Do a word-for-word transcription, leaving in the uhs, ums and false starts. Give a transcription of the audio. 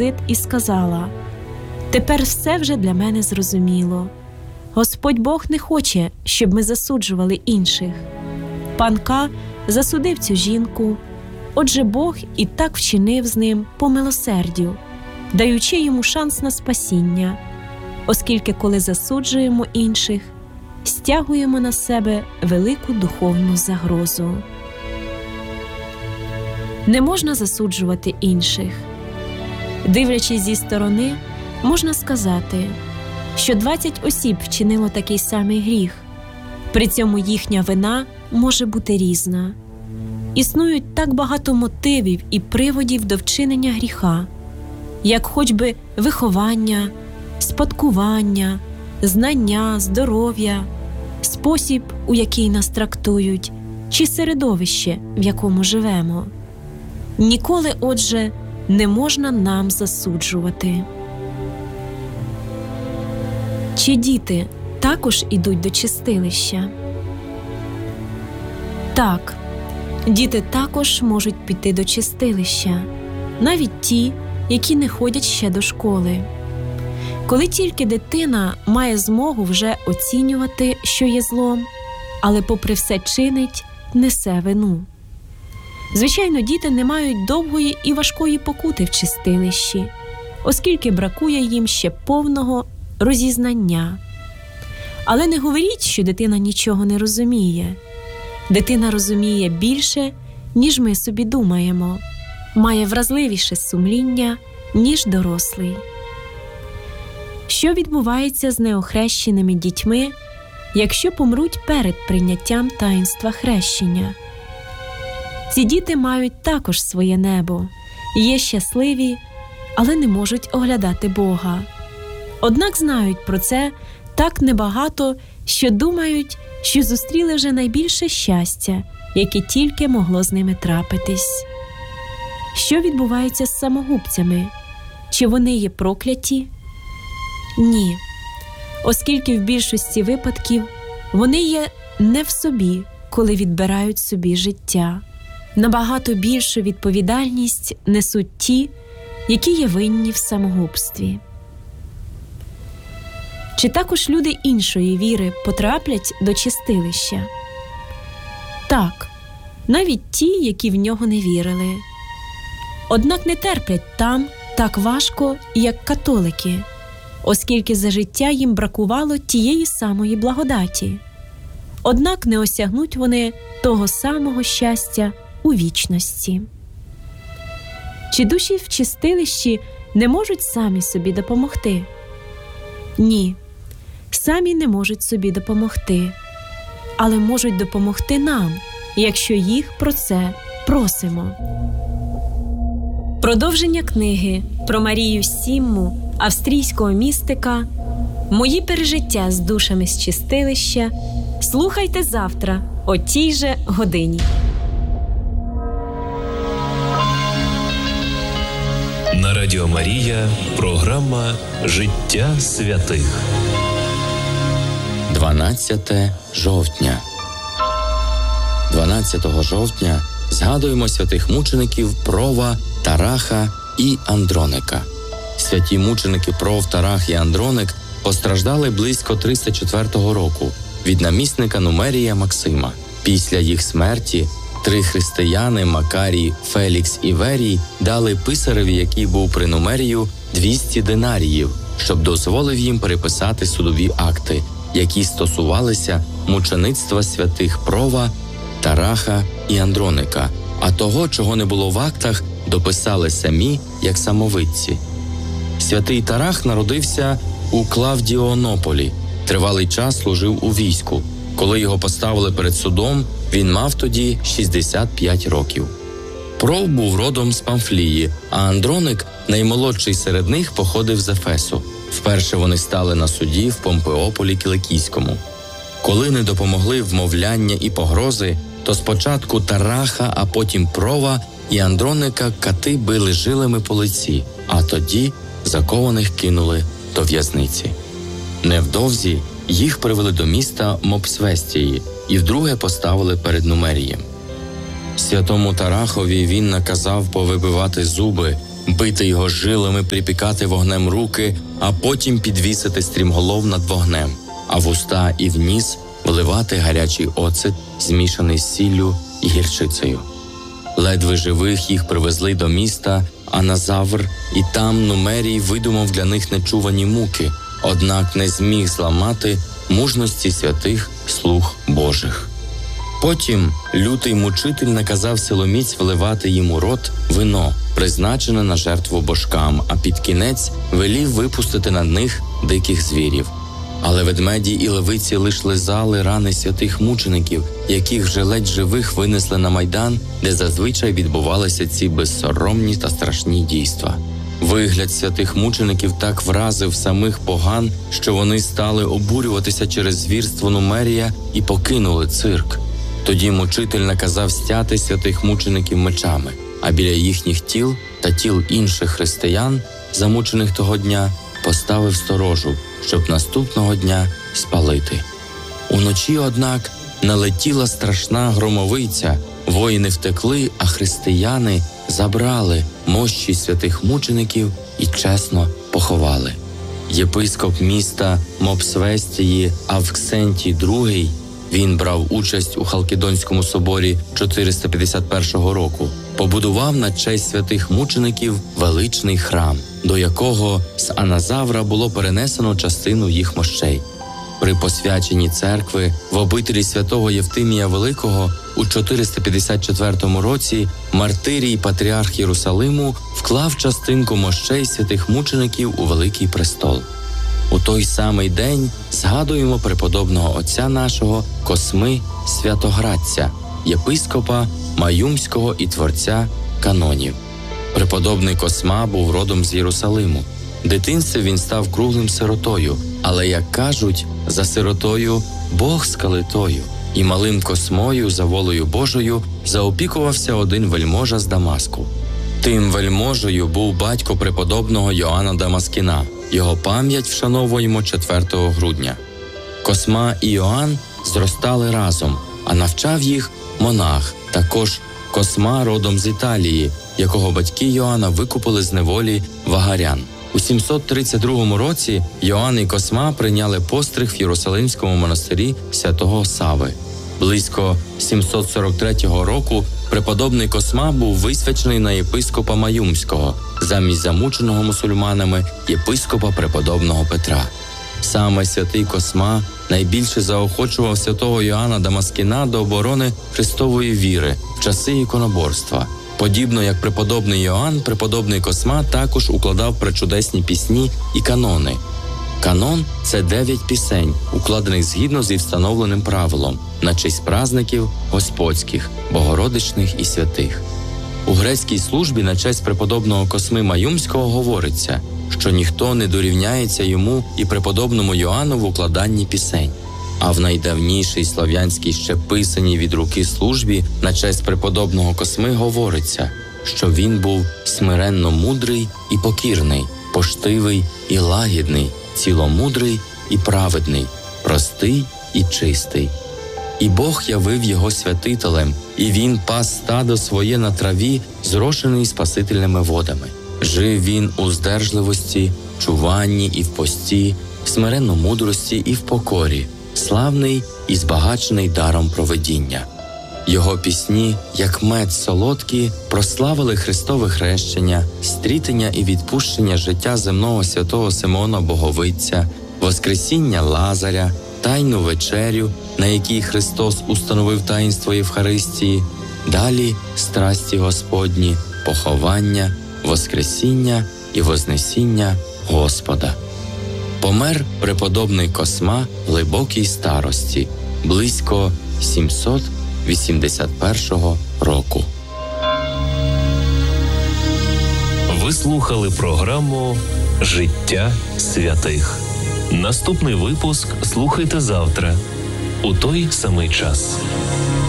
візит і сказала: «Тепер все вже для мене зрозуміло. Господь Бог не хоче, щоб ми засуджували інших. Пан К. засудив цю жінку, отже Бог і так вчинив з ним по милосердю, даючи йому шанс на спасіння, оскільки коли засуджуємо інших, стягуємо на себе велику духовну загрозу». Не можна засуджувати інших. Дивлячись зі сторони, можна сказати, що двадцять осіб вчинило такий самий гріх. При цьому їхня вина може бути різна. Існують так багато мотивів і приводів до вчинення гріха, як хоч би виховання, спадкування, знання, здоров'я, спосіб, у який нас трактують, чи середовище, в якому живемо. Ніколи, отже, не можна нам засуджувати. Чи діти також ідуть до чистилища? Так, діти також можуть піти до чистилища, навіть ті, які не ходять ще до школи. Коли тільки дитина має змогу вже оцінювати, що є злом, але попри все чинить, несе вину. Звичайно, діти не мають довгої і важкої покути в чистилищі, оскільки бракує їм ще повного розізнання. Але не говоріть, що дитина нічого не розуміє. Дитина розуміє більше, ніж ми собі думаємо, має вразливіше сумління, ніж дорослий. Що відбувається з неохрещеними дітьми, якщо помруть перед прийняттям таїнства хрещення? Ці діти мають також своє небо, є щасливі, але не можуть оглядати Бога. Однак знають про це так небагато, що думають, що зустріли вже найбільше щастя, яке тільки могло з ними трапитись. Що відбувається з самогубцями? Чи вони є прокляті? Ні, оскільки в більшості випадків вони є не в собі, коли відбирають собі життя. Набагато більшу відповідальність несуть ті, які є винні в самогубстві. Чи також люди іншої віри потраплять до чистилища? Так, навіть ті, які в нього не вірили. Однак не терплять там так важко, як католики, оскільки за життя їм бракувало тієї самої благодаті. Однак не осягнуть вони того самого щастя у вічності. Чи душі в чистилищі не можуть самі собі допомогти? Ні, самі не можуть собі допомогти, але можуть допомогти нам, якщо їх про це просимо. Продовження книги про Марію Сімму, австрійського містика, «Мої пережиття з душами з чистилища» слухайте завтра о тій же годині. На Радіо Марія програма «Життя святих». дванадцяте жовтня. дванадцятого жовтня згадуємо святих мучеників Прова, Тараха і Андроника. Святі мученики Пров, Тарах і Андроник постраждали близько триста четвертого року від намісника Нумерія Максима. Після їх смерті три християни Макарій, Фелікс і Верій дали писареві, який був при Нумерію, двісті динаріїв, щоб дозволив їм переписати судові акти, які стосувалися мучеництва святих Прова, Тараха і Андроника, а того, чого не було в актах, дописали самі, як самовидці. Святий Тарах народився у Клавдіонополі, тривалий час служив у війську. Коли його поставили перед судом, він мав тоді шістдесят п'ять років. Пров був родом з Памфлії, а Андроник, наймолодший серед них, походив з Ефесу. Вперше вони стали на суді в Помпеополі Кіликійському. Коли не допомогли вмовляння і погрози, то спочатку Тараха, а потім Прова і Андроника кати били жилами по лиці, а тоді закованих кинули до в'язниці. Невдовзі їх привели до міста Мопсвестії і вдруге поставили перед Нумерієм. Святому Тарахові він наказав повибивати зуби, бити його жилами, припікати вогнем руки, а потім підвісити стрімголов над вогнем, а в уста і в ніс вливати гарячий оцет, змішаний з сіллю і гірчицею. Ледве живих їх привезли до міста Аназавр, і там Нумерій видумав для них нечувані муки, однак не зміг зламати мужності святих слуг Божих. Потім лютий мучитель наказав силоміць вливати їм у рот вино, призначене на жертву божкам, а під кінець велів випустити на них диких звірів. Але ведмеді і левиці лиш лизали рани святих мучеників, яких вже ледь живих винесли на майдан, де зазвичай відбувалися ці безсоромні та страшні дійства. Вигляд святих мучеників так вразив самих поган, що вони стали обурюватися через звірство Нумерія і покинули цирк. Тоді мучитель наказав стяти святих мучеників мечами, а біля їхніх тіл та тіл інших християн, замучених того дня, поставив сторожу, щоб наступного дня спалити. Уночі, однак, налетіла страшна громовиця, воїни втекли, а християни забрали мощі святих мучеників і чесно поховали. Єпископ міста Мопсвестії Авксентій другий, він брав участь у Халкідонському соборі чотириста п'ятдесят першого року, побудував на честь святих мучеників величний храм, до якого з Аназавра було перенесено частину їх мощей. При посвяченні церкви в обителі святого Євтимія Великого у чотириста п'ятдесят четвертому році Мартирій патріарх Єрусалиму вклав частинку мощей святих мучеників у Великий престол. У той самий день згадуємо преподобного отця нашого Косми Святоградця, єпископа Маюмського і творця канонів. Преподобний Косма був родом з Єрусалиму. В дитинстві він став круглим сиротою, але, як кажуть, за сиротою Бог з калитою. І малим Космою, за волею Божою, заопікувався один вельможа з Дамаску. Тим вельможею був батько преподобного Йоанна Дамаскіна. Його пам'ять вшановуємо четвертого грудня. Косма і Йоанн зростали разом, а навчав їх монах, також Косма родом з Італії, якого батьки Йоанна викупили з неволі вагарян. У сімсот тридцять другому році Йоанн і Косма прийняли постриг в Єрусалимському монастирі святого Сави. Близько сімсот сорок третього року преподобний Косма був висвячений на єпископа Маюмського, замість замученого мусульманами єпископа преподобного Петра. Саме святий Косма найбільше заохочував святого Йоанна Дамаскіна до оборони Христової віри в часи іконоборства. Подібно як преподобний Йоанн, преподобний Косма також укладав пречудесні пісні і канони. Канон – це дев'ять пісень, укладених згідно зі встановленим правилом на честь праздників господських, богородичних і святих. У грецькій службі на честь преподобного Косми Маюмського говориться, що ніхто не дорівняється йому і преподобному Йоанну в укладанні пісень. А в найдавнішій слав'янській ще писаній від руки службі на честь преподобного Косми говориться, що він був смиренно мудрий і покірний, поштивий і лагідний, ціломудрий і праведний, простий і чистий. І Бог явив його святителем, і він пас стадо своє на траві, зрошений спасительними водами. Жив він у здержливості, чуванні і в пості, в смиренно мудрості і в покорі, славний і збагачений даром провидіння. Його пісні, як мед солодкі, прославили Христове хрещення, стрітення і відпущення життя земного святого Симеона Боговиця, воскресіння Лазаря, тайну вечерю, на якій Христос установив таїнство Євхаристії, далі страсті Господні, поховання, воскресіння і вознесіння Господа. Помер преподобний Косма в глибокій старості, близько сімсот вісімдесят першого року. Ви слухали програму «Життя святих». Наступний випуск слухайте завтра, у той самий час.